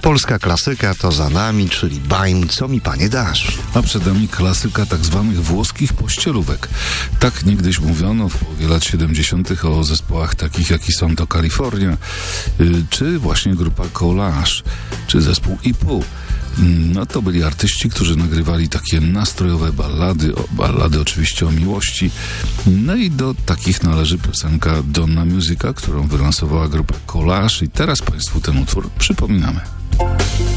Polska klasyka to za nami, czyli Baim, co mi panie dasz? A przed nami klasyka tak zwanych włoskich pościelówek. Tak niegdyś mówiono w połowie lat 70. o zespołach takich jak Sonto California, czy właśnie grupa Collage, czy zespół I-Pół. No to byli artyści, którzy nagrywali takie nastrojowe ballady oczywiście o miłości. No i do takich należy piosenka Donna Musica, którą wylansowała grupa Collage i teraz Państwu ten utwór przypominamy.